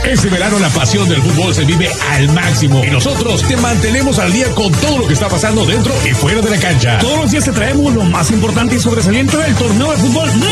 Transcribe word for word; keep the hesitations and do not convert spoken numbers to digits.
Este verano la pasión del fútbol se vive al máximo y nosotros te mantenemos al día con todo lo que está pasando dentro y fuera de la cancha. Todos los días te traemos lo más importante y sobresaliente del torneo de fútbol